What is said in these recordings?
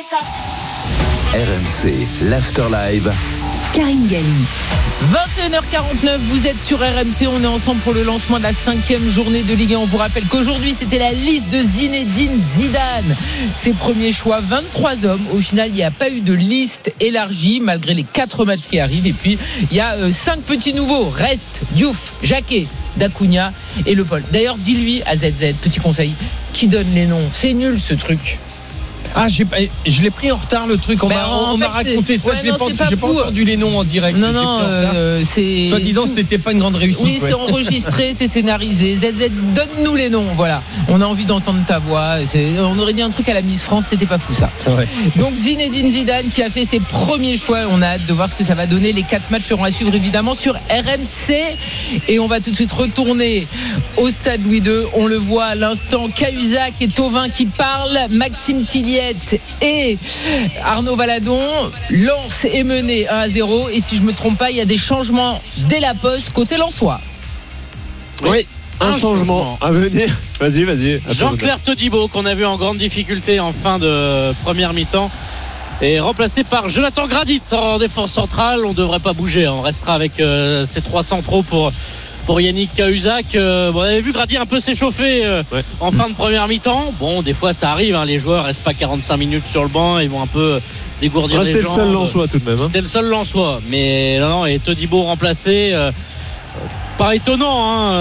RMC, l'Afterlive. Karine Galli. 21h49, vous êtes sur RMC, on est ensemble pour le lancement de la 5e journée de Ligue 1. On vous rappelle qu'aujourd'hui c'était la liste de Zinedine Zidane. Ses premiers choix, 23 hommes. Au final, il n'y a pas eu de liste élargie malgré les 4 matchs qui arrivent. Et puis, il y a 5 petits nouveaux. Rest, Diouf, Jacquet, Dacunia et Le Paul. D'ailleurs, dis-lui à ZZ, petit conseil, qui donne les noms. C'est nul ce truc. Ah, je l'ai pris en retard le truc. On m'a raconté ça. J'ai pas entendu les noms en direct. Non, c'est. Soi-disant, c'était pas une grande réussite. Oui, c'est enregistré, c'est scénarisé. ZZ, donne-nous les noms. Voilà. On a envie d'entendre ta voix. On aurait dit un truc à la Miss France, c'était pas fou ça. Ouais. Donc Zinedine Zidane qui a fait ses premiers choix. On a hâte de voir ce que ça va donner. Les 4 matchs seront à suivre évidemment sur RMC. Et on va tout de suite retourner au stade Louis II. On le voit à l'instant. Cahuzac et Thauvin qui parlent. Maxime Tilliez et Arnaud Valadon. Lens est mené 1-0 et si je me trompe pas, il y a des changements dès la pause côté lensois. Oui, un changement à venir. Vas-y. Jean-Claire Todibo qu'on a vu en grande difficulté en fin de première mi-temps est remplacé par Jonathan Gradit en défense centrale. On ne devrait pas bouger, on restera avec ces 3 centraux pour Yannick Cahuzac. On avait vu Grady un peu s'échauffer en fin de première mi-temps. Bon, des fois ça arrive, les joueurs restent pas 45 minutes sur le banc, ils vont un peu se dégourdir les jambes. C'était le seul Lensois tout de même. C'était le seul Lensois, mais non, et Todibo remplacé, pas étonnant.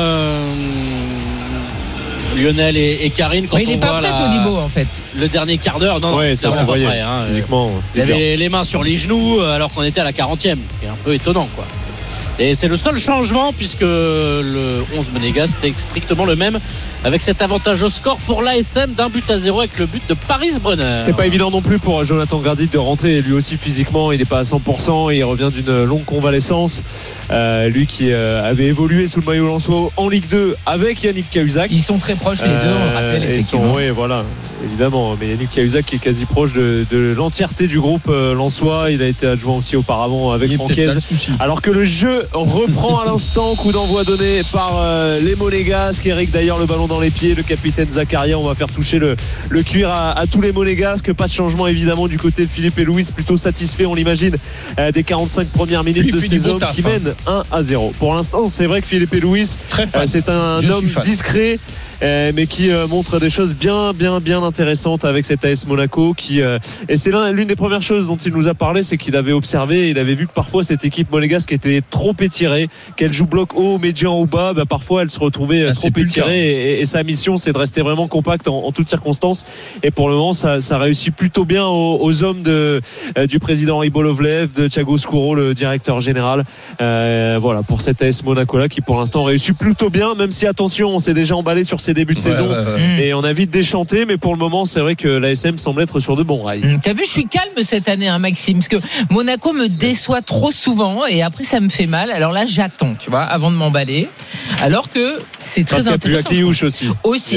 Lionel et Karine quand il n'est pas prêt Todibo en fait. Le dernier quart d'heure, ça se voyait prêt, physiquement. Il avait les mains sur les genoux alors qu'on était à la 40e. C'est un peu étonnant quoi. Et c'est le seul changement puisque le 11 monégasque était strictement le même avec cet avantage au score pour l'ASM d'1-0 avec le but de Paris Brunner. C'est pas évident non plus pour Jonathan Gradit de rentrer lui aussi physiquement, il n'est pas à 100% et il revient d'une longue convalescence. Lui qui avait évolué sous le maillot lensois en Ligue 2 avec Yannick Cahuzac. Ils sont très proches les deux, on le rappelle effectivement. Oui, voilà, évidemment. Mais Yannick Cahuzac qui est quasi proche de l'entièreté du groupe lensois. Il a été adjoint aussi auparavant avec Francaise. Alors que le jeu reprend à l'instant, coup d'envoi donné par les Monégasques. Eric d'ailleurs le ballon dans les pieds, le capitaine Zakaria. On va faire toucher le cuir à tous les Monégasques. Pas de changement évidemment du côté de Philippe et Louis, plutôt satisfait on l'imagine des 45 premières minutes de ces hommes qui mènent 1-0. Pour l'instant c'est vrai que Philippe et Louis c'est un homme discret mais qui montre des choses bien intéressantes avec cet AS Monaco et c'est l'une des premières choses dont il nous a parlé, c'est qu'il avait observé, il avait vu que parfois cette équipe monégasque était trop étirée, qu'elle joue bloc haut, médian ou bas, parfois elle se retrouvait trop étirée et sa mission c'est de rester vraiment compacte en toutes circonstances et pour le moment ça réussit plutôt bien aux hommes du président Ribolovlev, de Thiago Scuro le directeur général. Voilà pour cet AS Monaco là qui pour l'instant réussit plutôt bien, même si attention on s'est déjà emballé sur ses débuts de saison et on a vite déchanté, mais pour le moment c'est vrai que l'ASM semble être sur de bons rails. T'as vu, je suis calme cette année Maxime, parce que Monaco me déçoit trop souvent et après ça me fait mal, alors là j'attends tu vois avant de m'emballer, alors que c'est très intéressant. Il y a plus la Cliouche aussi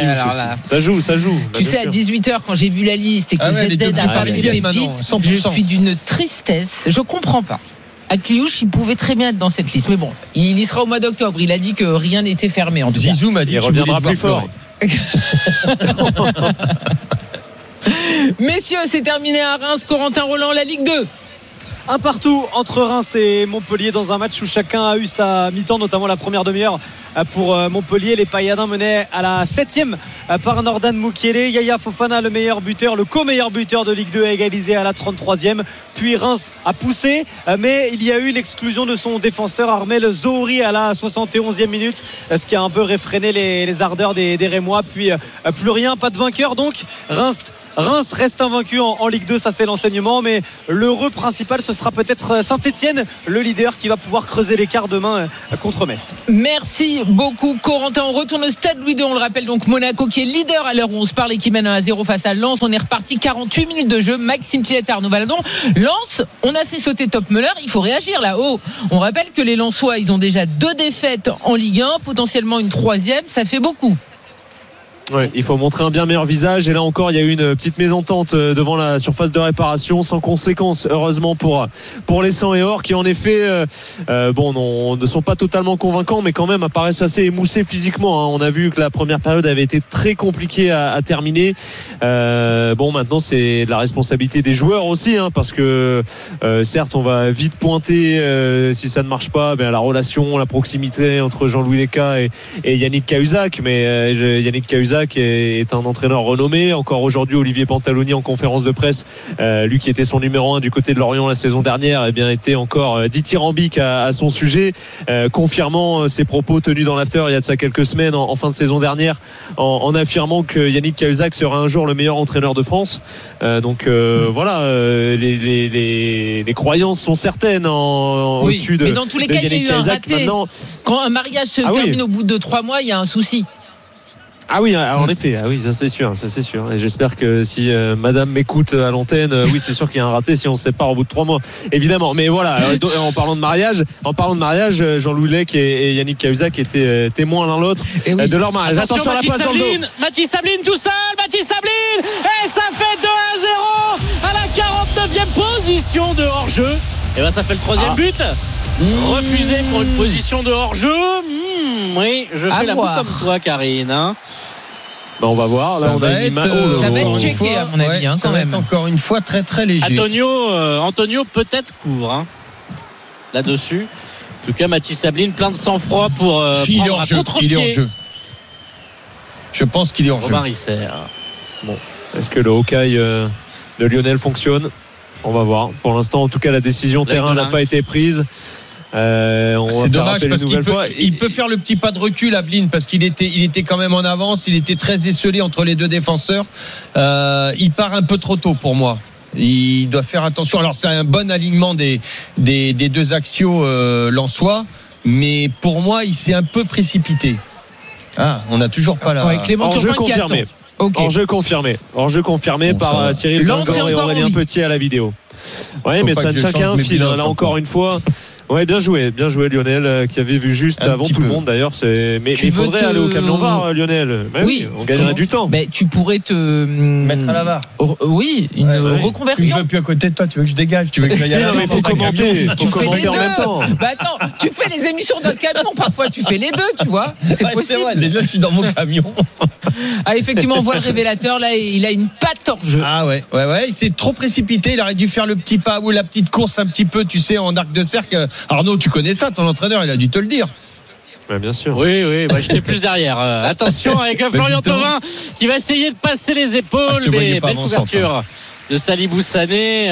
ça joue tu sais à 18h quand j'ai vu la liste et que ZZ a parlé de pépites, je suis d'une tristesse, je comprends pas. Akliouche, il pouvait très bien être dans cette liste, mais bon, il y sera au mois d'octobre. Il a dit que rien n'était fermé en tout cas. Zizou m'a dit qu'il reviendra plus fort. Messieurs, c'est terminé à Reims. Corentin Roland, la Ligue 2. Un partout entre Reims et Montpellier dans un match où chacun a eu sa mi-temps, notamment la première demi-heure pour Montpellier. Les Payadins menaient à la 7e par Nordan Mukiele. Yaya Fofana, le meilleur buteur, le co-meilleur buteur de Ligue 2, a égalisé à la 33e. Puis Reims a poussé, mais il y a eu l'exclusion de son défenseur Armel Zohri à la 71e minute, ce qui a un peu réfréné les ardeurs des Rémois. Puis plus rien, pas de vainqueur. Donc Reims reste invaincu en Ligue 2, ça c'est l'enseignement, mais l'heureux principal ce sera peut-être Saint-Etienne, le leader qui va pouvoir creuser l'écart demain contre Metz. Merci beaucoup Corentin. On retourne au stade Louis II, on le rappelle, donc Monaco qui est leader à l'heure où on se parle et qui mène 1-0 face à Lens. On est reparti, 48 minutes de jeu, Maxime Tillet, Arnaud Valadon. Lens, on a fait sauter Top Müller, il faut réagir là-haut. On rappelle que les Lensois ils ont déjà 2 défaites en Ligue 1, potentiellement une 3e, ça fait beaucoup. Ouais, il faut montrer un bien meilleur visage. Et là encore, il y a eu une petite mésentente devant la surface de réparation, sans conséquence, heureusement pour les 100 et or, qui en effet, ne sont pas totalement convaincants, mais quand même apparaissent assez émoussés physiquement. Hein. On a vu que la première période avait été très compliquée à terminer. Maintenant, c'est de la responsabilité des joueurs aussi, hein, parce que certes, on va vite pointer si ça ne marche pas, la relation, la proximité entre Jean-Louis Leca et Yannick Cahuzac, mais Yannick Cahuzac est un entraîneur renommé. Encore aujourd'hui, Olivier Pantaloni en conférence de presse, lui qui était son numéro 1 du côté de Lorient la saison dernière, était encore dithyrambique à son sujet, confirmant ses propos tenus dans l'after il y a de ça quelques semaines en fin de saison dernière, en affirmant que Yannick Cahuzac sera un jour le meilleur entraîneur de France. Les croyances sont certaines au-dessus de. Mais dans tous les cas, il y a eu un raté. Maintenant, quand un mariage se termine au bout de 3 mois, il y a un souci. Ah oui, en effet, ça c'est sûr. Et j'espère que si madame m'écoute à l'antenne, oui, c'est sûr qu'il y a un raté si on se sépare au bout de 3 mois, évidemment. Mais voilà, en parlant de mariage, Jean-Louis Lec et Yannick Cahuzac étaient témoins l'un l'autre de leur mariage. Attention, Mathis Sabline tout seul, et ça fait 2-0 à la 49e position de hors-jeu. Et ça fait le 3e but. Refusé pour une position de hors-jeu. Oui, je fais la boue comme toi, Karine. Hein. On va voir. Là, ça va être checké, à mon avis. Ça va être encore une fois très très léger. Antonio peut-être court là-dessus. En tout cas, Mathis Sabline plein de sang-froid pour prendre un contre-pied. Il est hors-jeu. Je pense qu'il est hors-jeu. Romain Risser. Bon, est-ce que le Hawkeye de Lionel fonctionne ? On va voir. Pour l'instant, en tout cas, la décision terrain n'a pas été prise. C'est dommage parce qu'il peut faire le petit pas de recul à Blin, parce qu'il était quand même en avance, il était très esselé entre les deux défenseurs. Il part un peu trop tôt pour moi. Il doit faire attention. Alors c'est un bon alignement des deux axiaux lensois, mais pour moi il s'est un peu précipité. On n'a toujours pas la. Clément Turpin qui attend. Hors-jeu confirmé par Cyril Guingamp et Aurélien Petit à la vidéo. Oui, mais ça ne tient qu'à un fil. Là encore une fois. Ouais, bien joué Lionel, qui avait vu juste avant tout le monde d'ailleurs. Mais il faudrait aller au camion VAR, Lionel. Oui, on gagnerait du temps. Tu pourrais te mettre à la VAR. Oui, une reconversion. Je veux plus à côté de toi, tu veux que je dégage, tu veux que j'aille à la VAR. Il faut commenter en même temps. Attends, tu fais les émissions dans le camion, parfois tu fais les deux, tu vois. C'est possible. C'est vrai, déjà je suis dans mon camion. Effectivement, on voit le révélateur là, il a une patte hors jeu. Il s'est trop précipité, il aurait dû faire le petit pas ou la petite course un petit peu, tu sais, en arc de cercle. Arnaud, tu connais ça, ton entraîneur, il a dû te le dire. Ouais, bien sûr. Oui, j'étais plus derrière. Attention avec Florian Thauvin qui va essayer de passer les épaules, mais belle couverture de Salibou Sané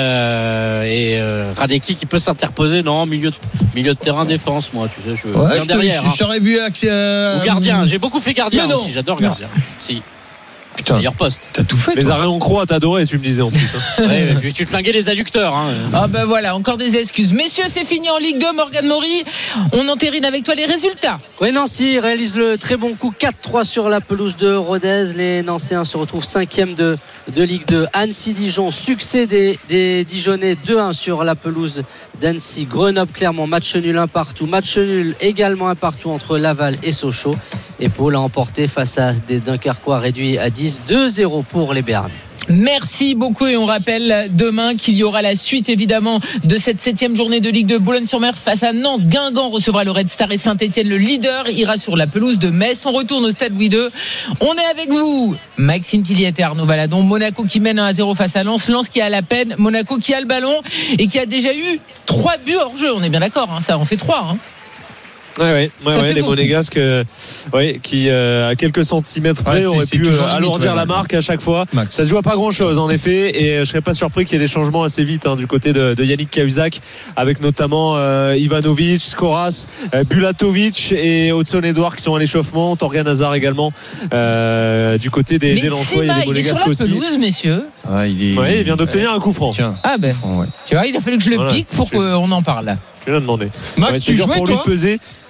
et Radeki qui peut s'interposer. Non, milieu de terrain défense, moi, tu sais, je viens derrière. Je t'aurais vu ou gardien. J'ai beaucoup fait gardien aussi. J'adore gardien. Si. Putain, meilleur poste. T'as tout fait. Les arrêts en croix, t'adorais, tu me disais en plus. Tu te flinguais les adducteurs. Voilà, encore des excuses. Messieurs, c'est fini en Ligue 2. Morgan Maury, on entérine avec toi les résultats. Oui, Nancy réalise le très bon coup 4-3 sur la pelouse de Rodez. Les Nancéens se retrouvent 5e de Ligue 2. Annecy-Dijon, succès des Dijonnais, 2-1 sur la pelouse d'Annecy. Grenoble-Clermont, match nul 1 partout. Match nul également 1 partout entre Laval et Sochaux. Et Pau l'a emporté face à des Dunkerquois réduits à 10, 2-0 pour les Béarnais. Merci beaucoup et on rappelle demain qu'il y aura la suite évidemment de cette 7e journée de Ligue 2. Boulogne-sur-Mer face à Nantes. Guingamp recevra le Red Star et Saint-Etienne, le leader, ira sur la pelouse de Metz. On retourne au stade Louis II. On est avec vous, Maxime Tilliette et Arnaud Valadon. Monaco qui mène 1-0 face à Lens. Lens qui a la peine. Monaco qui a le ballon et qui a déjà eu 3 buts hors jeu. On est bien d'accord, ça en fait 3. Ouais, les Monégasques qui à quelques centimètres près auraient pu alourdir la marque à chaque fois. Max. Ça se joue à pas grand chose en effet, et je serais pas surpris qu'il y ait des changements assez vite du côté de Yannick Cahuzac, avec notamment Ivanovic, Skoras, Bulatovic et Hudson-Edouard qui sont à l'échauffement, Torgan Hazard également du côté des Lensois. Il est sur la pelouse, messieurs. Il vient d'obtenir un coup franc. Tu vois, il a fallu que je le pique pour qu'on en parle. Tu l'as demandé. Max, tu jouais toi?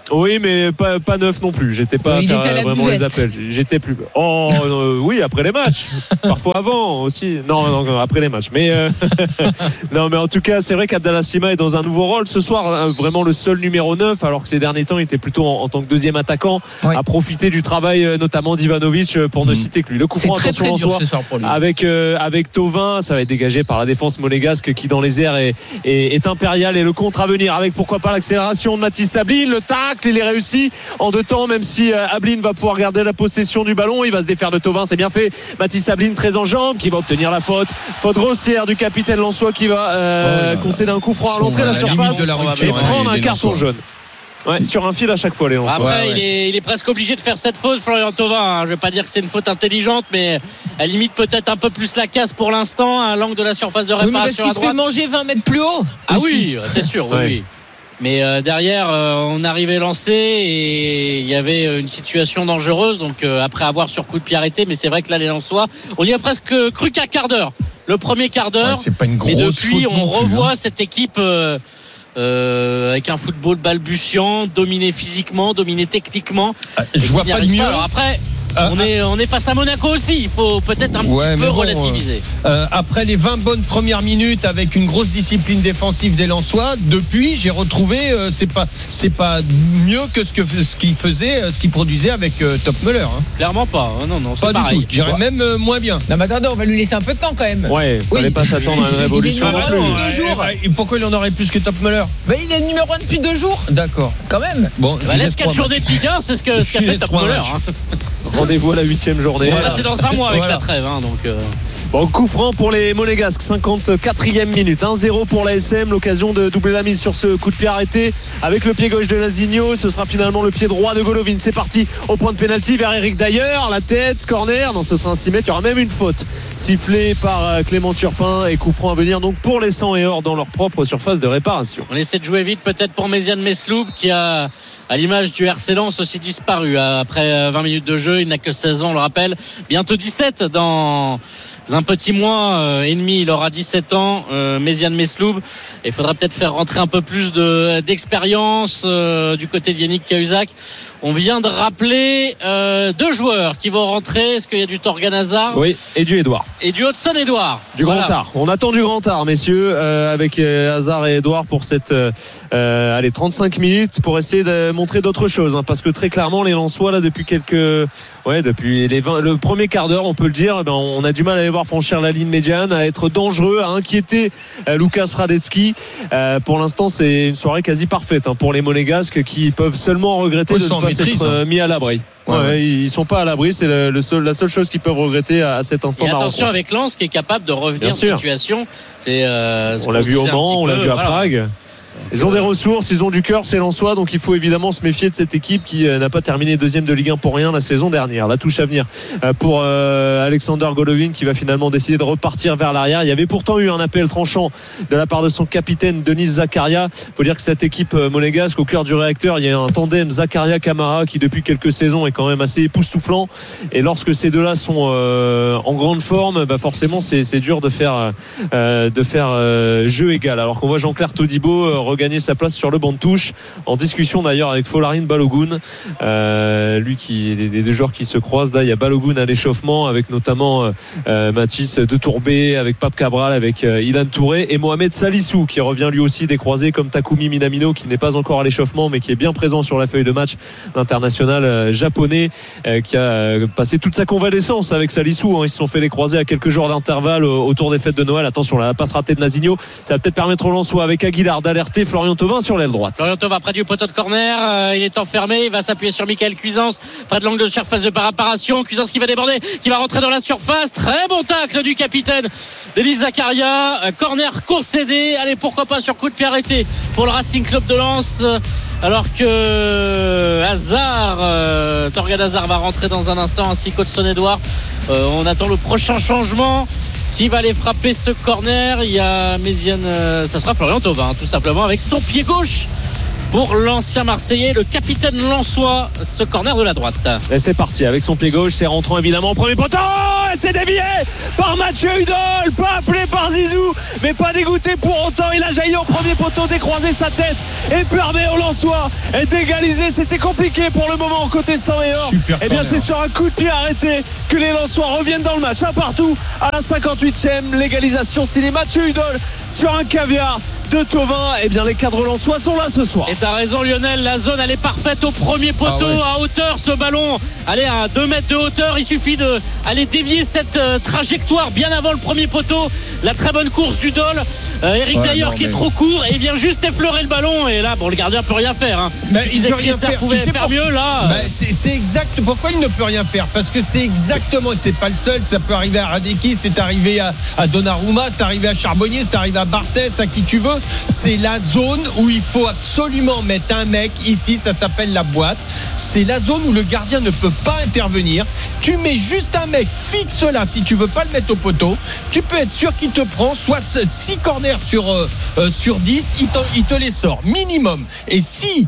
Oui, mais pas neuf non plus. J'étais pas à faire vraiment les appels. J'étais plus. Oui, après les matchs. Parfois avant aussi. Non, après les matchs. Mais non, mais en tout cas, c'est vrai qu'Abdallah Sima est dans un nouveau rôle ce soir. Vraiment le seul numéro 9, alors que ces derniers temps, il était plutôt en tant que deuxième attaquant, à profiter du travail notamment d'Ivanovic, pour ne citer que lui. Le coup franc, attention, très dur ce soir pour lui. Avec Thauvin, ça va être dégagé par la défense monégasque qui dans les airs est impériale, et le contre à venir avec pourquoi pas l'accélération de Mathis Sabline, le tacle, il est réussi en 2 temps, même si Ablin va pouvoir garder la possession du ballon, il va se défaire de Thauvin, c'est bien fait. Mathis Sabline très en jambes, qui va obtenir la faute grossière du capitaine lensois, qui va concéder un coup franc à l'entrée de la surface et prendre un carton jaune. Ouais, sur un fil à chaque fois les lanceurs. Après il est presque obligé de faire cette faute, Florian Thauvin, Je vais pas dire que c'est une faute intelligente, mais elle limite peut-être un peu plus la casse pour l'instant à l'angle de la surface de réparation parce qu'il à droite. se fait manger 20 mètres plus haut. Oui, c'est sûr, oui. Mais derrière, on arrivait lancé et il y avait une situation dangereuse. Donc après avoir sur coup de pied arrêté, mais c'est vrai que là les Lensois, on y a presque cru qu'à quart d'heure. Le premier quart d'heure. C'est pas une grosse et depuis, faute on revoit cette équipe avec un football balbutiant, dominé physiquement, dominé techniquement. Je vois pas de mieux. Alors après. On est face à Monaco aussi. Il faut peut-être un petit peu relativiser. Après les 20 bonnes premières minutes avec une grosse discipline défensive des Lensois, depuis j'ai retrouvé c'est pas mieux que ce qu'il faisait, ce qu'il produisait avec Top Müller. Clairement pas. Non, pas du tout. J'irais même moins bien. Non, mais attendez, on va lui laisser un peu de temps quand même. Ouais. Fallait pas s'attendre à une révolution. Pourquoi il en aurait plus que Top Müller? Il est numéro 1 depuis 2 jours. D'accord. Quand même. Bon. Laisse 4 journées de Ligue 1, c'est ce qu'a fait Top Müller. Rendez-vous à la 8e journée. C'est dans un mois avec la trêve. Bon, coup franc pour les Monégasques, 54e minute, 1-0 pour la SM, l'occasion de doubler la mise sur ce coup de pied arrêté avec le pied gauche de Lasigno. Ce sera finalement le pied droit de Golovin. C'est parti au point de pénalty vers Eric Dyer, la tête, corner. Non, ce sera un 6 mètres. Il y aura même une faute sifflée par Clément Turpin, et coup franc à venir donc pour les 100 et or dans leur propre surface de réparation. On essaie de jouer vite peut-être pour Méziane Mesloub, qui a, à l'image du RC Lens, aussi disparu après 20 minutes de jeu. Il n'a que 16 ans, on le rappelle, bientôt 17 dans un petit mois et demi. Il aura 17 ans, Méziane Mesloub, et il faudra peut-être faire rentrer un peu plus d'expérience du côté de Yannick Cahuzac. On vient de rappeler 2 joueurs qui vont rentrer. Est-ce qu'il y a du Torgan Hazard? Oui, et du Edouard. Et du Hudson Edouard. Du grand art. On attend du grand art, messieurs, avec Hazard et Edouard pour cette 35 minutes pour essayer de montrer d'autres choses, parce que très clairement les Lensois là depuis le premier quart d'heure, on peut le dire, on a du mal à les voir franchir la ligne médiane, à être dangereux, à inquiéter Lucas Radecki. Pour l'instant, c'est une soirée quasi parfaite pour les Monégasques, qui peuvent seulement regretter de ne pas s'être mis à l'abri. Ils sont pas à l'abri, c'est la seule chose qu'ils peuvent regretter à cet instant. Et attention avec Lens qui est capable de revenir de situation. On l'a vu au Mans, on l'a vu à Prague. Ils ont des ressources, ils ont du cœur, c'est Lensois, donc il faut évidemment se méfier de cette équipe qui n'a pas terminé deuxième de Ligue 1 pour rien la saison dernière. La touche à venir pour Alexander Golovin, qui va finalement décider de repartir vers l'arrière. Il y avait pourtant eu un appel tranchant de la part de son capitaine Denis Zakaria. Il faut dire que cette équipe monégasque, au cœur du réacteur, il y a un tandem Zakaria-Camara qui depuis quelques saisons est quand même assez époustouflant, et lorsque ces deux-là sont en grande forme, forcément c'est dur de faire jeu égal, alors qu'on voit Jean-Claire Todibo regagner sa place sur le banc de touche, en discussion d'ailleurs avec Folarin Balogun, lui qui les deux joueurs qui se croisent là. Il y a Balogun à l'échauffement avec notamment Mathis de Tourbé, avec Pape Cabral, avec Ilan Touré, et Mohamed Salissou qui revient lui aussi des croisés, comme Takumi Minamino qui n'est pas encore à l'échauffement mais qui est bien présent sur la feuille de match, l'international japonais qui a passé toute sa convalescence avec Salissou. Ils se sont fait les croisés à quelques jours d'intervalle autour des fêtes de Noël. Attention, la passe ratée de Nasigno, ça va peut-être permettre au Lensois avec Aguilar d'alerter Florian Thauvin sur l'aile droite. Florian Thauvin près du poteau de corner, il est enfermé, il va s'appuyer sur Michael Cuisance près de l'angle de surface de réparation. Cuisance qui va déborder, qui va rentrer dans la surface. Très bon tacle du capitaine Denis Zakaria, corner concédé. Allez, pourquoi pas sur coup de pied arrêté pour le Racing Club de Lens, alors que Torgan Hazard va rentrer dans un instant, ainsi qu'Hudson Edouard. On attend le prochain changement. Qui va aller frapper ce corner? Il y a Méziane, ça sera Florian Thauvin tout simplement, avec son pied gauche pour l'ancien Marseillais, le capitaine lensois, ce corner de la droite. Et c'est parti avec son pied gauche, c'est rentrant évidemment au premier poteau, et c'est dévié par Mathieu Hudol, pas appelé par par Zizou, mais pas dégoûté pour autant. Il a jailli en premier poteau, décroisé sa tête et permet aux Lensois d'égaliser. C'était compliqué pour le moment côté 101. Et bien c'est sur un coup de pied arrêté que les Lensois reviennent dans le match. Un partout à la 58e. L'égalisation signée Mathieu Hudol sur un caviar de Thauvin. Et bien les cadres lensois sont là ce soir. Et t'as raison Lionel, la zone elle est parfaite au premier poteau, à hauteur, ce ballon allez à 2 mètres de hauteur, il suffit de aller dévier cette trajectoire bien avant le premier poteau. La très bonne course du Dol, Eric Dayer qui est trop court et il vient juste effleurer le ballon. Et là le gardien peut rien faire, hein. Mais il peut rien faire, pouvait faire mieux là. C'est exact. Pourquoi il ne peut rien faire? Parce que c'est exactement, c'est pas le seul, ça peut arriver à Radecki, c'est arrivé à Donnarumma, c'est arrivé à Charbonnier, c'est arrivé à Barthès, à qui tu veux. C'est la zone où il faut absolument mettre un mec. Ici ça s'appelle la boîte. C'est la zone où le gardien ne peut pas intervenir. Tu mets juste un mec fixe là. Si tu veux pas le mettre au poteau, tu peux être sûr qu'il te prend soit 6 corners sur 10, il te les sort minimum. Et si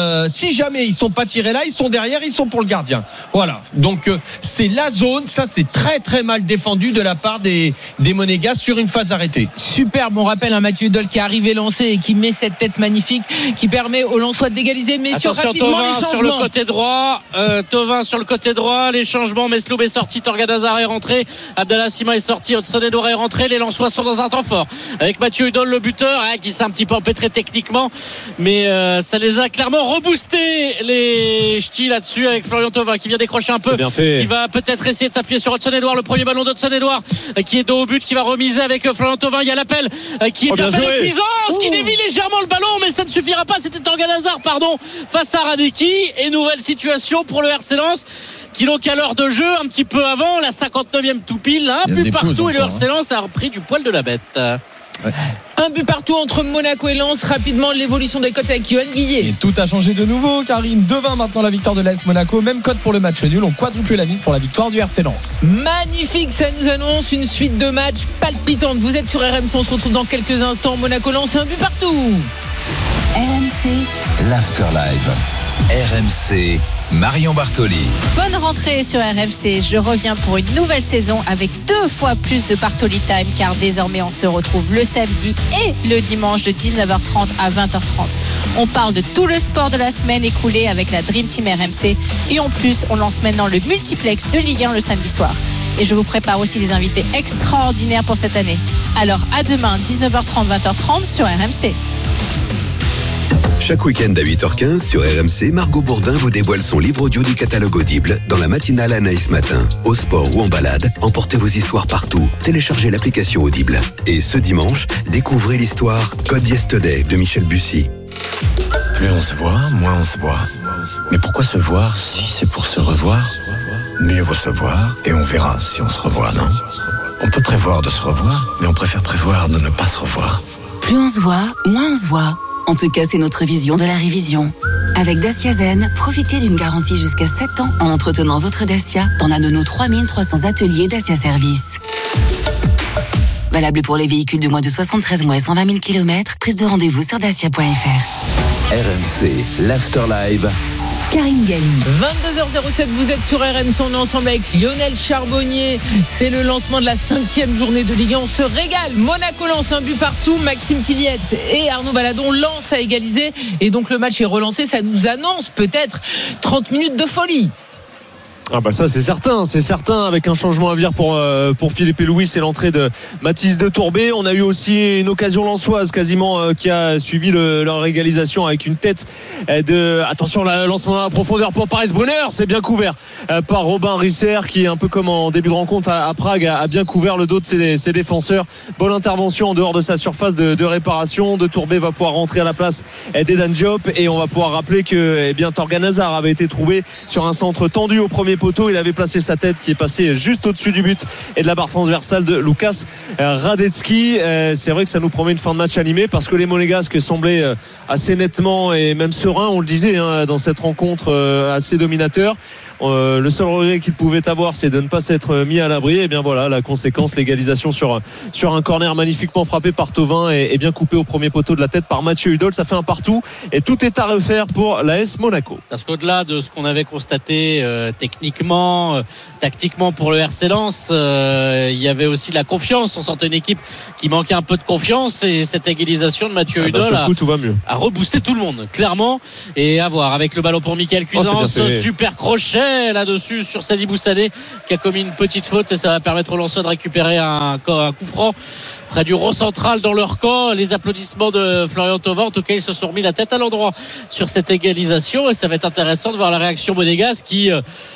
jamais ils sont pas tirés là, ils sont derrière, ils sont pour le gardien. Voilà. Donc c'est la zone. Ça c'est très très mal défendu de la part des Monégasques sur une phase arrêtée. Superbe. On rappelle un Mathieu Hudol qui est arrivé lancé et qui met cette tête magnifique qui permet aux Lensois d'égaliser. Mais sur rapidement Thauvin les changements sur le côté droit, Thauvin sur le côté droit, les changements. Mesloub est sorti, Torgan Hazard est rentré, Abdallah Sima est sorti, Hudson Edouard est rentré. Les Lensois sont dans un temps fort avec Mathieu Hudol le buteur, qui s'est un petit peu empêtré techniquement, mais ça les a clairement reboostés les ch'tis là-dessus, avec Florian Thauvin qui vient décrocher un peu, qui va peut-être essayer de s'appuyer sur Hudson Edouard. Le premier ballon d'Hudson Edouard qui est dos au but, qui va remiser avec Florian Thauvin. Il y a l'appel qui est bien fait avec Cuisance, qui dévie légèrement le ballon, mais ça ne suffira pas. C'était Torgan Hazard face à Radecki. Et nouvelle situation pour le RC Lens qui donc à l'heure de jeu un petit peu avant la 59e tout pile, un but partout, et le RC Lens a repris du poil de la bête. Un but partout entre Monaco et Lens. Rapidement l'évolution des cotes avec Yoann Guillet. Et tout a changé de nouveau, Karine. 2-20 maintenant la victoire de l'AS Monaco. Même cote pour le match nul. On quadruple la mise pour la victoire du RC Lens. Magnifique, ça nous annonce une suite de matchs palpitantes. Vous êtes sur RMC, on se retrouve dans quelques instants. Monaco-Lens, un but partout. RMC, l'Afterlife. RMC, Marion Bartoli. Bonne rentrée sur RMC. Je reviens pour une nouvelle saison avec 2 fois plus de Bartoli Time, car désormais on se retrouve le samedi et le dimanche de 19h30 à 20h30. On parle de tout le sport de la semaine écoulé avec la Dream Team RMC, et en plus on lance maintenant le multiplex de Ligue 1 le samedi soir. Et je vous prépare aussi des invités extraordinaires pour cette année. Alors à demain 19h30 20h30 sur RMC. Chaque week-end à 8h15 sur RMC, Margot Bourdin vous dévoile son livre audio du catalogue Audible dans la matinale Anaïs Matin. Au sport ou en balade, emportez vos histoires partout. Téléchargez l'application Audible. Et ce dimanche, découvrez l'histoire Code Yesterday de Michel Bussy. Plus on se voit, moins on se voit. Mais pourquoi se voir si c'est pour se revoir? Mieux vaut se voir et on verra si on se revoit, non? On peut prévoir de se revoir, mais on préfère prévoir de ne pas se revoir. Plus on se voit, moins on se voit. En tout cas, c'est notre vision de la révision. Avec Dacia Zen, profitez d'une garantie jusqu'à 7 ans en entretenant votre Dacia dans l'un de nos 3300 ateliers Dacia Service. Valable pour les véhicules de moins de 73 mois et 120 000 km. Prise de rendez-vous sur dacia.fr. RMC, l'Afterlife. Karine Galli. 22h07, vous êtes sur RMC, on est ensemble avec Lionel Charbonnier. C'est le lancement de la 5e journée de Ligue 1. On se régale. Monaco lance un but partout. Maxime Tilliette et Arnaud Baladon lancent à égaliser. Et donc le match est relancé. Ça nous annonce peut-être 30 minutes de folie. Ah bah ça c'est certain, avec un changement à venir pour Philippe et Louis, c'est l'entrée de Mathis de Tourbet. On a eu aussi une occasion lensoise quasiment qui a suivi leur égalisation avec une tête attention, le lancement à profondeur pour Paris Brunner, c'est bien couvert par Robin Risser qui, un peu comme en début de rencontre à Prague, a bien couvert le dos de ses défenseurs. Bonne intervention en dehors de sa surface de réparation. De Tourbet va pouvoir rentrer à la place d'Edan Diop, et on va pouvoir rappeler que Torgan Hazard avait été trouvé sur un centre tendu au premier poteau. Il avait placé sa tête qui est passée juste au-dessus du but et de la barre transversale de Lukas Radecki. C'est vrai que ça nous promet une fin de match animée, parce que les Monégasques semblaient assez nettement et même sereins, on le disait, dans cette rencontre, assez dominateur. Le seul regret qu'il pouvait avoir, c'est de ne pas s'être mis à l'abri. Et bien voilà, la conséquence, l'égalisation sur un corner magnifiquement frappé par Thauvin et bien coupé au premier poteau de la tête par Mathieu Hudol. Ça fait un partout et tout est à refaire pour l'AS Monaco. Parce qu'au-delà de ce qu'on avait constaté techniquement techniquement, tactiquement pour le RC Lens. Il y avait aussi de la confiance. On sentait une équipe qui manquait un peu de confiance et cette égalisation de Mathieu Hudol a reboosté tout le monde, clairement. Et à voir avec le ballon pour Mickaël Cuisance. Super crochet là-dessus sur Sadibou Sané qui a commis une petite faute et ça va permettre aux Lensois de récupérer un coup franc près du rond central dans leur camp. Les applaudissements de Florian Thauvin. En tout cas, ils se sont remis la tête à l'endroit sur cette égalisation et ça va être intéressant de voir la réaction monégasque qui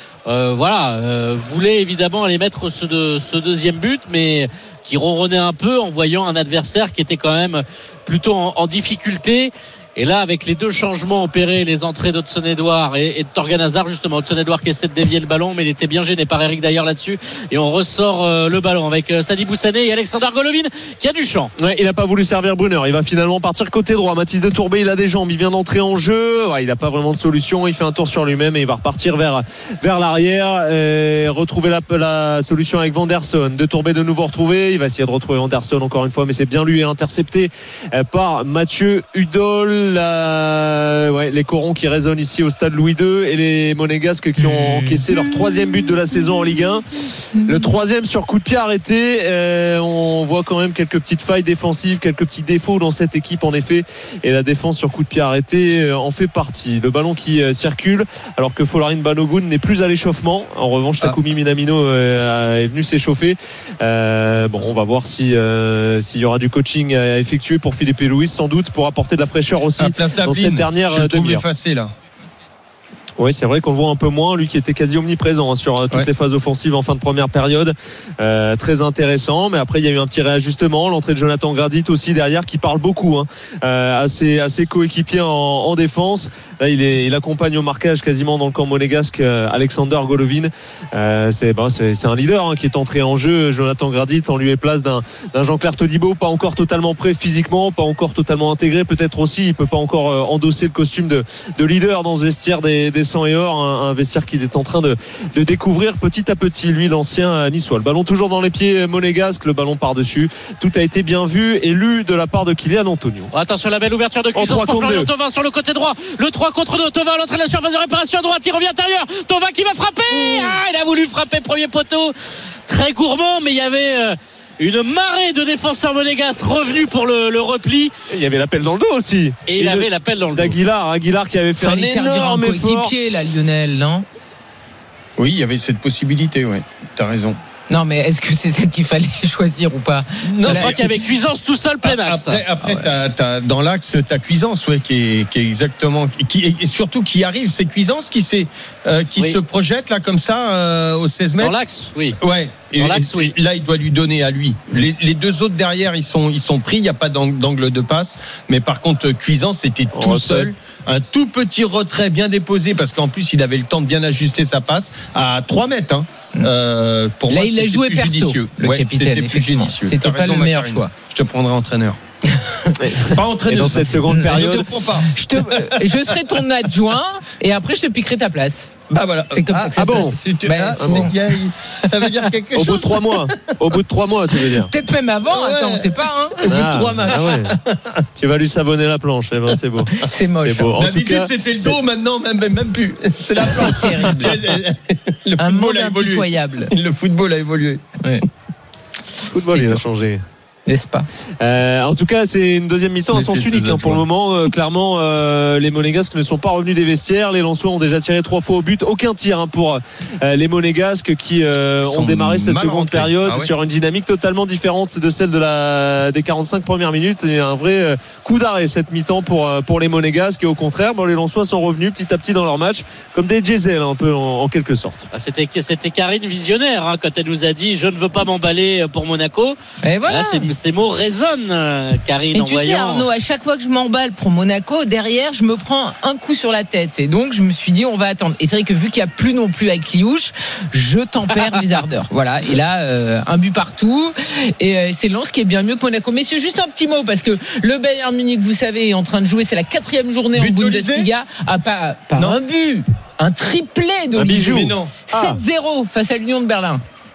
voulait évidemment aller mettre ce deuxième but, mais qui ronronnait un peu en voyant un adversaire qui était quand même plutôt en difficulté. Et là, avec les deux changements opérés, les entrées d'Hudson-Edouard et de Torgan Hazard, justement, Hudson-Edouard qui essaie de dévier le ballon, mais il était bien gêné par Eric d'ailleurs là-dessus. Et on ressort le ballon avec Sadibou Sané et Alexander Golovin qui a du champ. Ouais, il n'a pas voulu servir Brunner. Il va finalement partir côté droit. Mathis de Tourbet, il a des jambes. Il vient d'entrer en jeu. Ouais, il n'a pas vraiment de solution. Il fait un tour sur lui-même et il va repartir vers l'arrière et retrouver la solution avec Vanderson. De Tourbet de nouveau retrouvé. Il va essayer de retrouver Vanderson encore une fois, mais c'est bien lui intercepté par Mathieu Hudol. Les corons qui résonnent ici au stade Louis II et les Monégasques qui ont encaissé leur 3e but de la saison en Ligue 1. Le 3e sur coup de pied arrêté. On voit quand même quelques petites failles défensives, quelques petits défauts dans cette équipe en effet, et la défense sur coup de pied arrêté en fait partie. Le ballon qui circule alors que Folarin Balogun n'est plus à l'échauffement. En revanche, Takumi Minamino est venu s'échauffer. On va voir s'il y aura du coaching à effectuer pour Philippe et Louis, sans doute pour apporter de la fraîcheur aussi dans cette dernière demi-heure. Effacé là. Oui, c'est vrai qu'on le voit un peu moins, lui qui était quasi omniprésent sur toutes les phases offensives en fin de première période. Très intéressant, mais après il y a eu un petit réajustement, l'entrée de Jonathan Gradit aussi derrière qui parle beaucoup à ses coéquipiers en défense. Là il accompagne au marquage quasiment dans le camp monégasque Alexander Golovin. C'est un leader qui est entré en jeu, Jonathan Gradit, en lieu et place d'un Jean-Claire Todibo, pas encore totalement prêt physiquement, pas encore totalement intégré, peut-être aussi il peut pas encore endosser le costume de leader dans ce vestiaire des sang et or, un vestiaire qu'il est en train de découvrir petit à petit, lui l'ancien niçois. Le ballon toujours dans les pieds monégasques, le ballon par-dessus, tout a été bien vu et lu de la part de Kylian Antonio. Attention, la belle ouverture de Cuisance pour Florian Thauvin sur le côté droit, le 3 contre 2, Thauvin à l'entrée de la surface de réparation à droite, il revient intérieur, Thauvin qui va frapper, il a voulu frapper premier poteau, très gourmand, mais il y avait une marée de défenseurs monégasques revenus pour le repli. Et il y avait l'appel dans le dos aussi. Et il avait l'appel dans le dos. Aguilar qui avait fait un énorme effort. Coéquipier là, Lionel, non ? Oui, il y avait cette possibilité, ouais. T'as raison. Non, mais est-ce que c'est celle qu'il fallait choisir ou pas ? Non, je crois qu'il y avait Cuisance tout seul plein axe. Après t'as dans l'axe t'as Cuisance, qui est exactement, et surtout qui arrive, c'est Cuisance qui se projette là comme ça au 16 mètres. Dans l'axe, oui. Ouais. Là, il doit lui donner à lui. Les deux autres derrière, ils sont pris. Il n'y a pas d'angle de passe. Mais par contre, Cuisance était tout seul. Un tout petit retrait bien déposé parce qu'en plus, il avait le temps de bien ajuster sa passe à 3 mètres. Pour là, moi, il a joué perso, judicieux. le capitaine. C'était plus judicieux. C'était pas le meilleur choix. Je te prendrai entraîneur. Pas entraîneur. Et dans cette seconde période, je te prends pas. Je serai ton adjoint et après je te piquerai ta place. Bah voilà. C'est comme ça que ça se passe. Ça veut dire quelque chose. Au bout de 3 mois, tu veux dire. Peut-être même avant. Attends, on sait pas. Au bout de 3 matchs. Tu vas lui savonner la planche. C'est beau. C'est moche. C'est beau. D'habitude, c'était le dos. Maintenant, même plus. C'est la planche. C'est terrible. Un monde impitoyable. Le football a évolué. Le football, il a changé. N'est-ce pas ? En tout cas, c'est une deuxième mi-temps à sens unique pour le moment. Clairement, les Monégasques ne sont pas revenus des vestiaires. Les Lensois ont déjà tiré 3 fois au but. Aucun tir pour les Monégasques qui ont démarré cette seconde période sur une dynamique totalement différente de celle des 45 premières minutes. Et un vrai coup d'arrêt cette mi-temps pour les Monégasques. Et au contraire, les Lensois sont revenus petit à petit dans leur match, comme des diesels un peu en quelque sorte. C'était Karine visionnaire quand elle nous a dit « Je ne veux pas m'emballer pour Monaco ». Et voilà. Là, ces mots résonnent, Karine. Et tu sais, Arnaud, à chaque fois que je m'emballe pour Monaco, derrière, je me prends un coup sur la tête. Et donc, je me suis dit, on va attendre. Et c'est vrai que vu qu'il n'y a plus non plus avec Liouche, je tempère les ardeurs. Voilà. Et là, un but partout. Et c'est Lens qui est bien mieux que Monaco. Messieurs, juste un petit mot, parce que le Bayern Munich, vous savez, est en train de jouer. C'est la 4e journée en Bundesliga. Pas un but, un triplé de bijou. 7-0 face à l'Union de Berlin.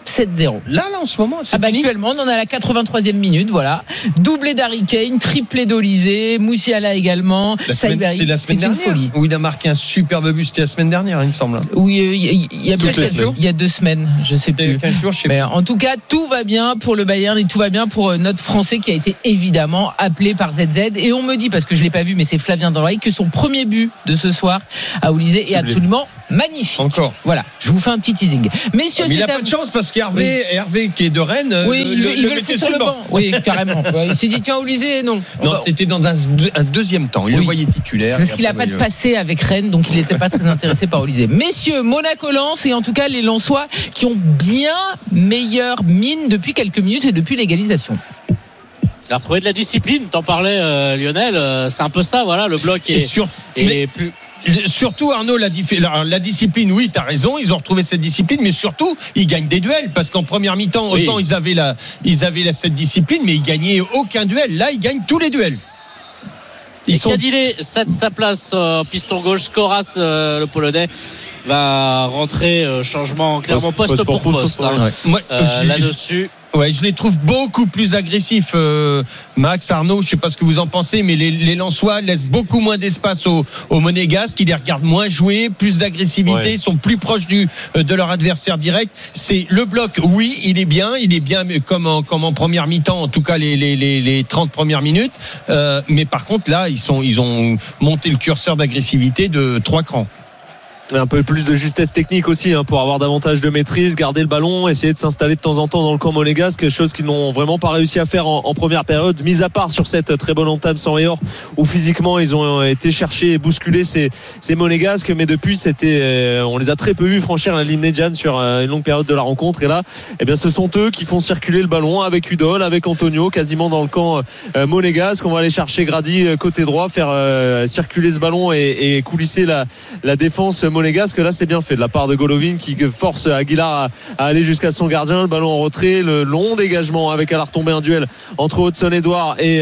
7-0. Là, en ce moment, c'est fini. Actuellement, on en est à la 83e minute, voilà. Doublé d'Harry Kane, triplé d'Olysée, Moussiala également. C'est la semaine dernière où il a marqué un superbe but. C'était la semaine dernière, il me semble. Oui, il y a 2 semaines, je sais plus. 15 jours, je sais mais en tout cas, tout va bien pour le Bayern et tout va bien pour notre Français qui a été évidemment appelé par ZZ. Et on me dit, parce que je l'ai pas vu, mais c'est Flavien dans l'oreille, que son premier but de ce soir à Olysée est absolument magnifique. Encore. Voilà, je vous fais un petit teasing. Messieurs, mais il a pas de chance parce qu'Hervé qui est de Rennes, il veut le faire sur le banc. Oui, carrément. Il s'est dit tiens, Olysée, non. C'était dans un deuxième temps. Il le voyait titulaire. C'est parce qu'il n'a pas de passé avec Rennes, donc il n'était pas très intéressé par Olysée. Messieurs, Monaco-Lens et en tout cas les Lensois qui ont bien meilleure mine depuis quelques minutes et depuis l'égalisation. Alors, trouver de la discipline, t'en parlais Lionel, c'est un peu ça, voilà, le bloc est plus. Surtout Arnaud, la discipline, oui, t'as raison, ils ont retrouvé cette discipline, mais surtout ils gagnent des duels parce qu'en première mi-temps autant ils avaient cette discipline, mais ils gagnaient aucun duel. Là, ils gagnent tous les duels. Cadilé cède sa place piston gauche. Skoras, le Polonais, va rentrer, changement clairement poste pour poste. Là-dessus. Ouais, je les trouve beaucoup plus agressifs, Max, Arnaud, je sais pas ce que vous en pensez, mais les Lensois laissent beaucoup moins d'espace aux Monégasques, qui les regardent moins jouer, plus d'agressivité, sont plus proches de leur adversaire direct. C'est le bloc, oui, il est bien comme en première mi-temps, en tout cas les 30 premières minutes, mais par contre là, ils ont monté le curseur d'agressivité de 3 crans. Un peu plus de justesse technique aussi pour avoir davantage de maîtrise, garder le ballon, essayer de s'installer de temps en temps dans le camp monégasque, chose qu'ils n'ont vraiment pas réussi à faire en première période, mis à part sur cette très bonne entame sans Réor où physiquement ils ont été chercher et bousculer ces monégasques, mais depuis on les a très peu vus franchir la ligne médiane sur une longue période de la rencontre, et là ce sont eux qui font circuler le ballon avec Udol, avec Antonio quasiment dans le camp monégasque. On va aller chercher Grady côté droit, faire circuler ce ballon et coulisser la défense monégasque. Là c'est bien fait de la part de Golovin qui force Aguilar à aller jusqu'à son gardien, le ballon en retrait, le long dégagement avec à la retombée un duel entre Hudson-Edouard et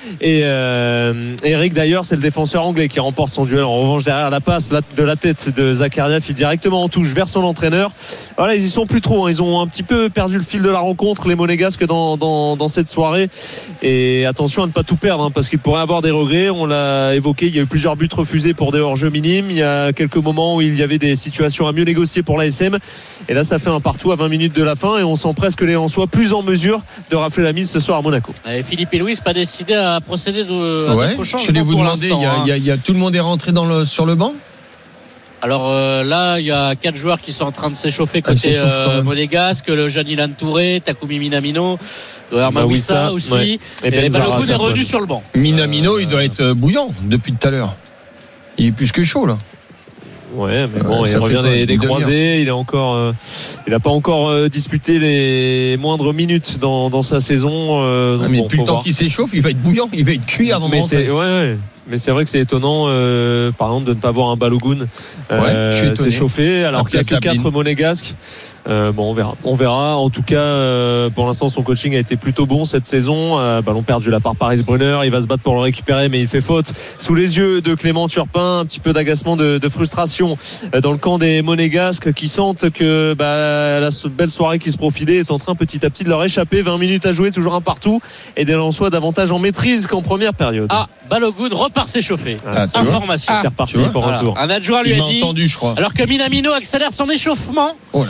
Eric. D'ailleurs c'est le défenseur anglais qui remporte son duel. En revanche derrière la passe de la tête de Zakaria file directement en touche vers son entraîneur. Voilà, ils y sont plus trop, ils ont un petit peu perdu le fil de la rencontre, les monégasques dans cette soirée, et attention à ne pas tout perdre parce qu'ils pourraient avoir des regrets. On l'a évoqué, il y a eu plusieurs buts refusés pour des hors-jeux minimes, il y a quelques moments où il y avait des situations à mieux négocier pour l'ASM, et là ça fait un partout à 20 minutes de la fin et on sent presque les Lensois plus en mesure de rafler la mise ce soir à Monaco. Et Philippe et Louis pas décidé à procéder à d'autres changements. Je voulais vous demander, tout le monde est rentré sur le banc. Alors là, il y a 4 joueurs qui sont en train de s'échauffer côté monégasque, le jeune Ilan Touré, Takumi Minamino, Armawissa aussi, ouais. et Balogun est revenu sur le banc. Minamino, il doit être bouillant depuis tout à l'heure. Il est plus que chaud là. Ouais, mais bon, il revient des croisés. Il n'a pas encore disputé les moindres minutes dans sa saison. Mais depuis le temps qu'il s'échauffe, il va être bouillant, il va être cuit avant de rentrer. Mais c'est vrai que c'est étonnant, par exemple, de ne pas voir un Balogun s'échauffer, alors qu'il n'y a que 4 monégasques. On verra. En tout cas, pour l'instant, son coaching a été plutôt bon cette saison. Ballon perdu là par Paris Brunner. Il va se battre pour le récupérer, mais il fait faute sous les yeux de Clément Turpin. Un petit peu d'agacement, de frustration dans le camp des monégasques qui sentent que la belle soirée qui se profilait est en train petit à petit de leur échapper. 20 minutes à jouer, toujours un partout, et des Lensois davantage en maîtrise qu'en première période. Balogun repart s'échauffer. Information. C'est reparti pour un tour. Un adjoint lui a dit, entendu, je crois. alors que Minamino accélère son échauffement.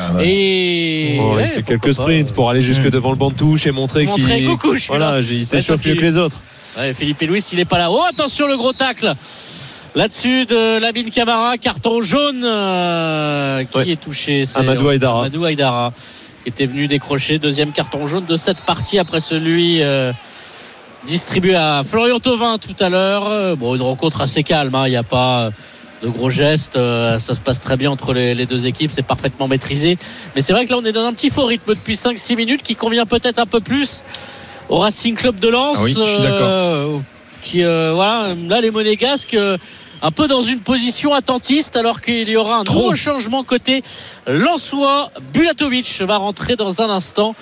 Il fait quelques sprints pour aller jusque devant le banc de touche et montrer qu'il il s'échauffe mieux que les autres. Philippe et Louis, il n'est pas là. Attention, le gros tacle là-dessus de Lamine Camara, carton jaune qui est touché. C'est Amadou Haïdara qui était venu décrocher deuxième carton jaune de cette partie après celui distribué à Florian Thauvin tout à l'heure. Une rencontre assez calme, il n'y a pas de gros gestes, ça se passe très bien entre les deux équipes, c'est parfaitement maîtrisé, mais c'est vrai que là on est dans un petit faux rythme depuis 5-6 minutes qui convient peut-être un peu plus au Racing Club de Lens. Je suis d'accord. Là les monégasques un peu dans une position attentiste, alors qu'il y aura un nouveau changement côté lensois. Bulatovic va rentrer dans un instant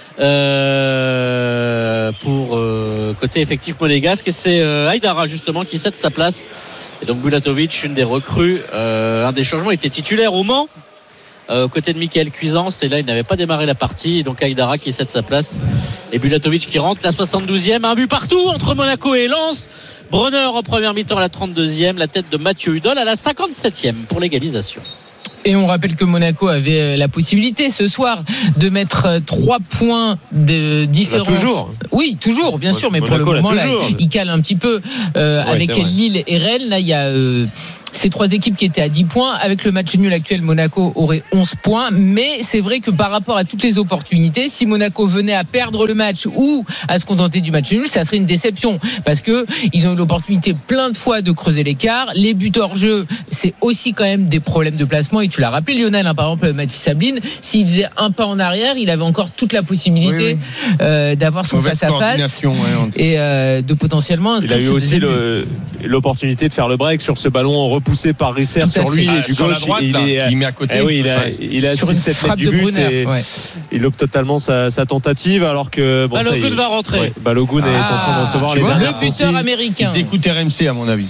pour côté effectif monégasque, et c'est Haïdara justement qui cède sa place. Et donc Bulatovic, une des recrues, un des changements, était titulaire au Mans côté de Michael Cuisance, et là il n'avait pas démarré la partie, et donc Aïdara qui cède sa place et Bulatovic qui rentre. La 72e, un but partout entre Monaco et Lens. Brunner en première mi-temps à la 32e, la tête de Mathieu Hudol à la 57e pour l'égalisation. Et on rappelle que Monaco avait la possibilité ce soir de mettre 3 points de différence. Toujours. Oui, toujours, bien sûr, mais Monaco, pour le moment, là, il cale un petit peu avec Lille et Rennes. Là, il y a ces 3 équipes qui étaient à 10 points. Avec le match nul actuel, Monaco aurait 11 points. Mais c'est vrai que par rapport à toutes les opportunités, si Monaco venait à perdre le match ou à se contenter du match nul, ça serait une déception. Parce que ils ont eu l'opportunité plein de fois de creuser l'écart. Les buts hors jeu, c'est aussi quand même des problèmes de placement. Et tu l'as rappelé, Lionel, par exemple, Mathis Sabline, s'il faisait un pas en arrière, il avait encore toute la possibilité d'avoir son face-à-face et de potentiellement inscrire. Il a eu aussi l'opportunité de faire le break sur ce ballon repoussé par Risser sur lui et du sur gauche, la droite, il met à côté. Il a 6-7 mètres du but et il lobe totalement sa tentative, alors que Balogun va rentrer. Balogun est en train de recevoir les dernières le buteur américain. Ils écoutent RMC à mon avis.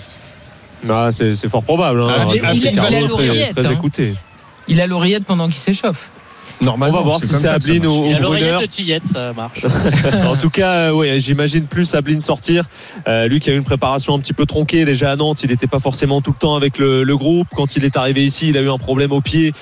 C'est fort probable. Il a l'oreillette. Très écouté. Il a l'oreillette pendant qu'il s'échauffe. Normalement, on va voir si c'est Ablin ou il a Brunner. l'oreillette de Tillette, ça marche. En tout cas, j'imagine plus Ablin sortir. Lui qui a eu une préparation un petit peu tronquée déjà à Nantes, il n'était pas forcément tout le temps avec le groupe. Quand il est arrivé ici, il a eu un problème au pied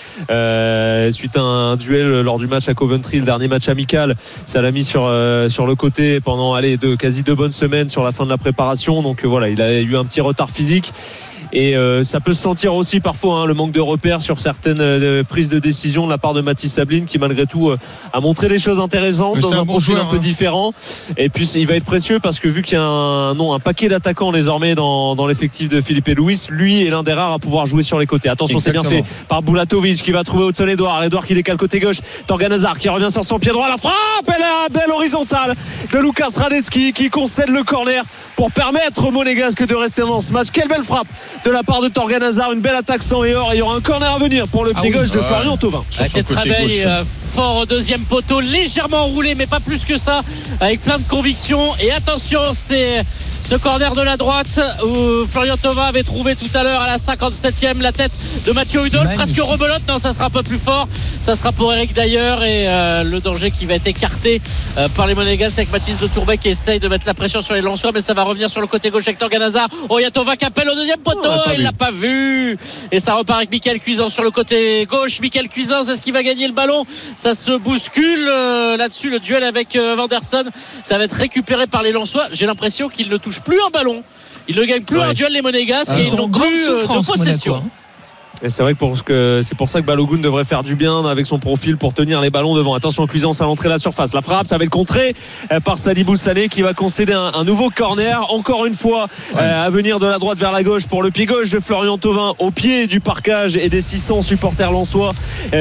suite à un duel lors du match à Coventry, le dernier match amical. Ça l'a mis sur le côté pendant quasi 2 bonnes semaines sur la fin de la préparation. Donc voilà, il a eu un petit retard physique. Et ça peut se sentir aussi parfois le manque de repères sur certaines prises de décision de la part de Mathis Sabline, qui malgré tout a montré des choses intéressantes dans un profil un peu différent. Et puis il va être précieux parce que vu qu'il y a un paquet d'attaquants désormais dans l'effectif de Philippe Louis, lui est l'un des rares à pouvoir jouer sur les côtés. Attention, c'est bien fait par Bulatovic qui va trouver Hudson-Edouard qui décale côté gauche, Torgan Hazard qui revient sur son pied droit, la frappe, et la belle horizontale de Lucas Radecki qui concède le corner pour permettre aux Monégasques de rester dans ce match. Quelle belle frappe de la part de Torgan Hazard, une belle attaque sans et or, et il y aura un corner à venir pour le pied gauche de Florian Thauvin. C'était très belle, fort au deuxième poteau, légèrement roulé mais pas plus que ça, avec plein de conviction. Et attention, c'est ce corner de la droite où Florian Thauvin avait trouvé tout à l'heure à la 57e la tête de Mathieu Hudol, presque rebelote. Non, ça sera un peu plus fort, ça sera pour Eric d'ailleurs, et le danger qui va être écarté par les Monégasques avec Mathis de Tourbet qui essaye de mettre la pression sur les Lensois, mais ça va revenir sur le côté gauche avec Torgan Hazard. Il y a Thauvin qui appelle au deuxième poteau, il l'a pas vu, et ça repart avec Michael Cuisance sur le côté gauche. Michael Cuisance, est-ce qu'il va gagner le ballon? Ça se bouscule là-dessus, le duel avec Vanderson, ça va être récupéré par les Lensois. J'ai l'impression qu'il ne touche plus un ballon, il ne gagne plus un duel les Monégasques, et ils n'ont plus de possession Monaco. Et c'est vrai que c'est pour ça que Balogun devrait faire du bien avec son profil pour tenir les ballons devant. Attention, Cuisance à l'entrée de la surface, la frappe, ça va être contré par Sadibou Sané qui va concéder un nouveau corner, encore une fois à venir de la droite vers la gauche pour le pied gauche de Florian Thauvin, au pied du parcage et des 600 supporters lensois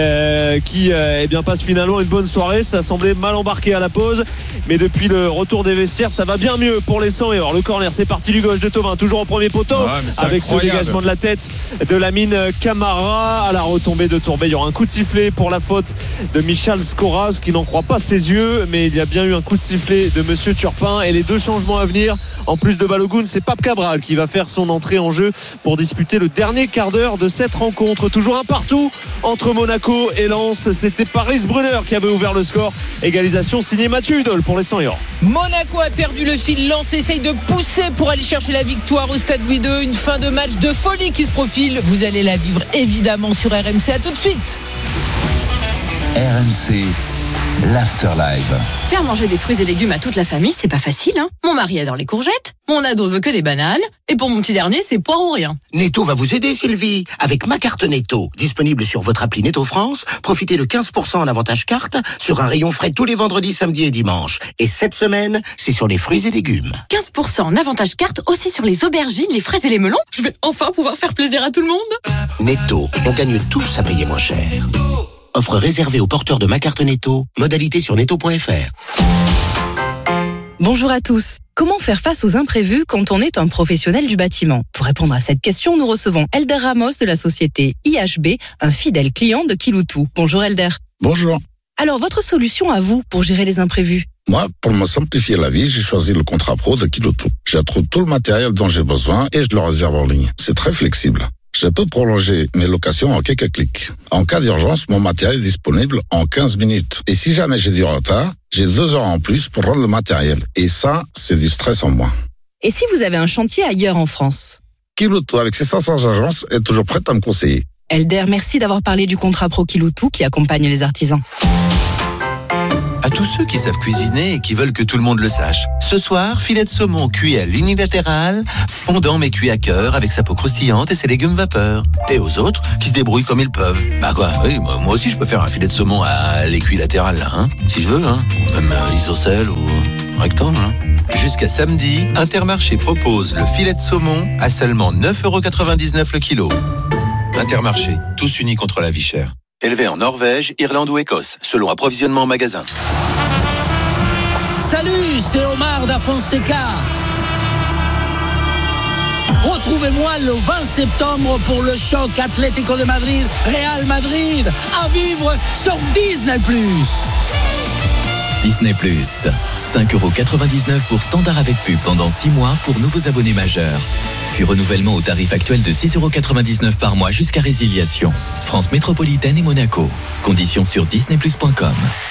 qui passent finalement une bonne soirée. Ça semblait mal embarqué à la pause, mais depuis le retour des vestiaires, ça va bien mieux pour les 100 et or. Le corner, c'est parti du gauche de Thauvin, toujours au premier poteau, avec ce dégagement de la tête de Lamine Camara. À la retombée de Tourbet, il y aura un coup de sifflet pour la faute de Michal Skoraz qui n'en croit pas ses yeux, mais il y a bien eu un coup de sifflet de Monsieur Turpin. Et les 2 changements à venir, en plus de Balogun, c'est Pape Cabral qui va faire son entrée en jeu pour disputer le dernier quart d'heure de cette rencontre. Toujours un partout entre Monaco et Lens. C'était Paris Brunner qui avait ouvert le score. Égalisation signée Mathieu Hudol pour les 100 et or. Monaco a perdu le fil, Lens essaye de pousser pour aller chercher la victoire au Stade Louis II. Une fin de match de folie qui se profile, vous allez la vivre évidemment sur RMC. À tout de suite. RMC, l'After Live. Faire manger des fruits et légumes à toute la famille, c'est pas facile, hein. Mon mari adore les courgettes, mon ado veut que des bananes, et pour mon petit dernier, c'est poire ou rien. Netto va vous aider, Sylvie. Avec ma carte Netto, disponible sur votre appli Netto France, profitez de 15% en avantage carte sur un rayon frais tous les vendredis, samedis et dimanches. Et cette semaine, c'est sur les fruits et légumes. 15% en avantage carte aussi sur les aubergines, les fraises et les melons. Je vais enfin pouvoir faire plaisir à tout le monde. Netto, on gagne tous à payer moins cher. Offre réservée aux porteurs de ma carte Netto. Modalité sur netto.fr. Bonjour à tous. Comment faire face aux imprévus quand on est un professionnel du bâtiment? Pour répondre à cette question, nous recevons Elder Ramos de la société IHB, un fidèle client de Kiloutou. Bonjour Elder. Bonjour. Alors, votre solution à vous pour gérer les imprévus? Moi, pour me simplifier la vie, j'ai choisi le contrat pro de Kiloutou. J'attrouve tout le matériel dont j'ai besoin et je le réserve en ligne. C'est très flexible. Je peux prolonger mes locations en quelques clics. En cas d'urgence, mon matériel est disponible en 15 minutes. Et si jamais j'ai du retard, j'ai 2 heures en plus pour rendre le matériel. Et ça, c'est du stress en moins. Et si vous avez un chantier ailleurs en France? Kiloutou, avec ses 500 agences, est toujours prête à me conseiller. Elder, merci d'avoir parlé du contrat Pro Kiloutou qui accompagne les artisans. À tous ceux qui savent cuisiner et qui veulent que tout le monde le sache. Ce soir, filet de saumon cuit à l'unilatéral, fondant mais cuit à cœur avec sa peau croustillante et ses légumes vapeur. Et aux autres qui se débrouillent comme ils peuvent. Bah quoi, oui, moi aussi je peux faire un filet de saumon à l'équilatéral là, hein, si je veux, hein, ou même isocèle ou rectangle. Hein. Jusqu'à samedi, Intermarché propose le filet de saumon à seulement 9,99€ le kilo. Intermarché, tous unis contre la vie chère. Élevé en Norvège, Irlande ou Écosse, selon approvisionnement en magasin. Salut, c'est Omar da Fonseca. Retrouvez-moi le 20 septembre pour le choc Atlético de Madrid, Real Madrid, à vivre sur Disney+. Disney+, 5,99€ pour standard avec pub pendant 6 mois pour nouveaux abonnés majeurs. Puis renouvellement au tarif actuel de 6,99€ par mois jusqu'à résiliation. France métropolitaine et Monaco. Conditions sur disneyplus.com.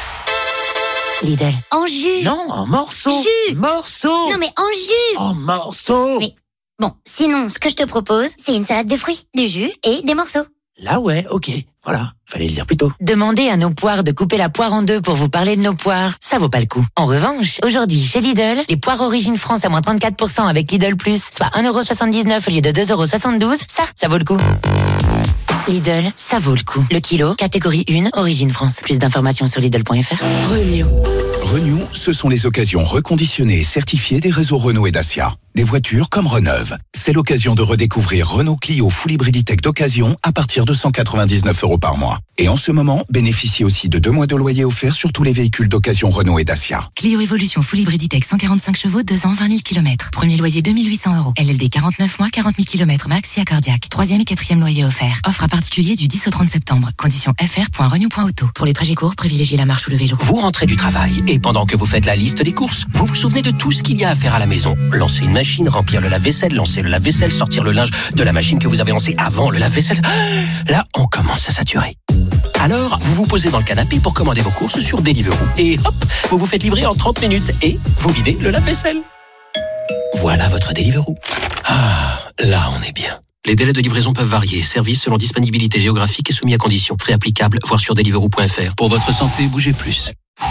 Lidl. En jus. Non, en morceaux. Jus. Morceaux. Non mais en jus. En morceaux. Mais bon, sinon, ce que je te propose, c'est une salade de fruits, du jus et des morceaux. Là ouais, ok. Voilà, fallait le dire plus tôt. Demandez à nos poires de couper la poire en deux pour vous parler de nos poires. Ça vaut pas le coup. En revanche, aujourd'hui, chez Lidl, les poires Origine France à moins 34% avec Lidl Plus, soit 1,79€ au lieu de 2,72€, ça vaut le coup. Lidl, ça vaut le coup. Le kilo, catégorie 1, Origine France. Plus d'informations sur Lidl.fr. Renew, ce sont les occasions reconditionnées et certifiées des réseaux Renault et Dacia. Des voitures comme Reneuve. C'est l'occasion de redécouvrir Renault Clio Full Hybrid E-Tech d'occasion à partir de 199€ par mois. Et en ce moment, bénéficiez aussi de 2 mois de loyer offerts sur tous les véhicules d'occasion Renault et Dacia. Clio Evolution Full Hybrid E-Tech 145 chevaux, 2 ans, 20 000 km. Premier loyer 2 800€. LLD 49 mois, 40 000 km max et cardiaque. 3e et 4e loyer offert. Offre à particulier du 10 au 30 septembre. Conditions fr.renew.auto. Pour les trajets courts, privilégiez la marche ou le vélo. Vous rentrez du travail et pendant que vous faites la liste des courses, vous vous souvenez de tout ce qu'il y a à faire à la maison. Lancer une machine, remplir le lave-vaisselle, lancer le lave-vaisselle, sortir le linge de la machine que vous avez lancée avant le lave-vaisselle. Là, on commence à saturer. Alors, vous vous posez dans le canapé pour commander vos courses sur Deliveroo. Et hop, vous vous faites livrer en 30 minutes et vous videz le lave-vaisselle. Voilà votre Deliveroo. Ah, là, on est bien. Les délais de livraison peuvent varier. Service selon disponibilité géographique et soumis à conditions. Frais applicables, voir sur deliveroo.fr. Pour votre santé, bougez plus.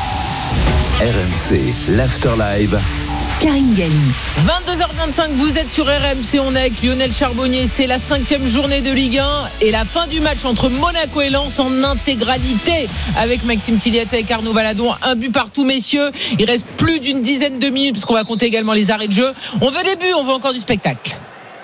RMC, l'After Live. Karine Galli. 22h25, vous êtes sur RMC, on est avec Lionel Charbonnier. C'est la 5e journée de Ligue 1 et la fin du match entre Monaco et Lens en intégralité avec Maxime Tilliette et Arnaud Valadon. Un but partout, messieurs. Il reste plus d'une dizaine de minutes parce qu'on va compter également les arrêts de jeu. On veut des buts, on veut encore du spectacle.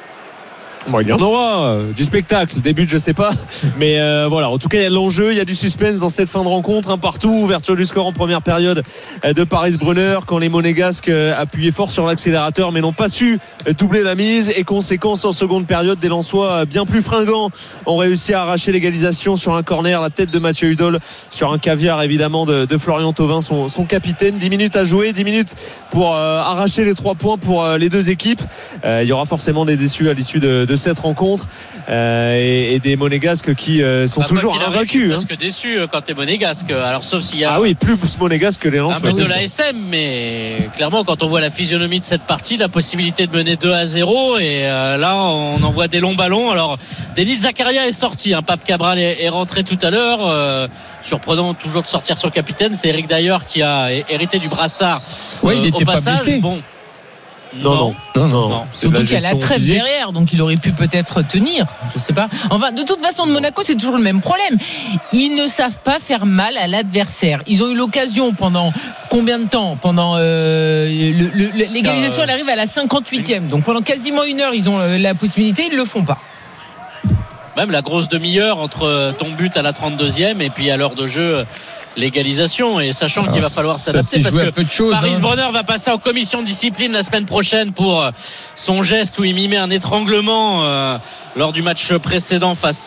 Bon, il y en aura du spectacle, des buts je sais pas, mais voilà, en tout cas il y a de l'enjeu, il y a du suspense dans cette fin de rencontre, un partout, ouverture du score en première période de Paris-Brunner quand les Monégasques appuyaient fort sur l'accélérateur mais n'ont pas su doubler la mise, et conséquence en seconde période, des Lensois bien plus fringants ont réussi à arracher l'égalisation sur un corner, la tête de Mathieu Hudol sur un caviar évidemment de Florian Thauvin, son capitaine. 10 minutes à jouer, 10 minutes pour arracher les 3 points pour les deux équipes. Il y aura forcément des déçus à l'issue de cette rencontre et des Monégasques qui sont toujours invaincus. Parce que déçu quand t'es Monégasque. Alors sauf s'il y a. Ah oui, plus Monégasque que les Lensois. De l'ASM, mais clairement quand on voit la physionomie de cette partie, la possibilité de mener 2-0 et là on envoie des longs ballons. Alors Denis Zakaria est sorti, Pape Cabral est rentré tout à l'heure. Surprenant toujours de sortir son capitaine, c'est Eric Dyer qui a hérité du brassard. Oui, il n'était pas blessé. Bon. Non. Surtout qu'il y a la trêve derrière, donc il aurait pu peut-être tenir, je sais pas. Enfin, de toute façon, de Monaco, c'est toujours le même problème. Ils ne savent pas faire mal à l'adversaire. Ils ont eu l'occasion pendant combien de temps ? Pendant l'égalisation, elle arrive à la 58e. Donc pendant quasiment 1 heure, ils ont la possibilité, ils le font pas. Même la grosse demi-heure entre ton but à la 32e et puis à l'heure de jeu l'égalisation, et sachant qu'il va falloir s'adapter parce que Paris-Brunner va passer en commission de discipline la semaine prochaine pour son geste où il mimait un étranglement lors du match précédent face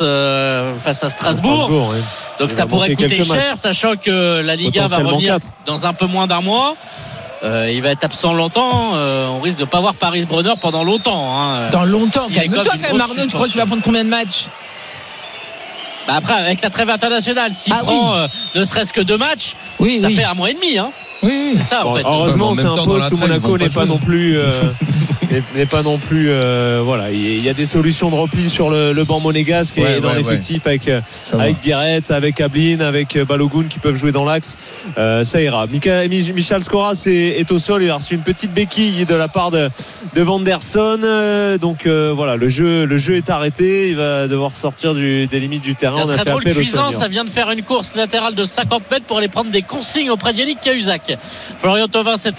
à Strasbourg. Oui. Donc ça pourrait coûter cher, sachant que la Liga va revenir dans un peu moins d'un mois. il va être absent longtemps. On risque de ne pas voir Paris Brunner pendant longtemps. Dans longtemps, calme-toi quand même, Arnaud. Tu crois qu'il va prendre combien de matchs? Après, avec la trêve internationale, s'il prend ne serait-ce que 2 matchs, ça fait 1 mois et demi. Oui. C'est ça, en fait. Heureusement, c'est un poste où Monaco n'est pas non plus. Voilà, il y a des solutions de repli sur le banc monégasque et dans l'effectif avec Biarret, avec Ablin, avec Balogun qui peuvent jouer dans l'axe. Ça ira. Michal Skoras est au sol. Il a reçu une petite béquille de la part de Vanderson. Donc voilà, le jeu est arrêté. Il va devoir sortir des limites du terrain. On a très drôle cuisant. Ça vient de faire une course latérale de 50 mètres pour aller prendre des consignes auprès d'Yannick Cahuzac. Florian Thauvin